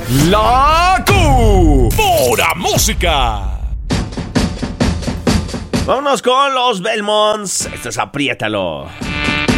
La pura música. Vámonos con los Belmonts. Esto es Apriétalo.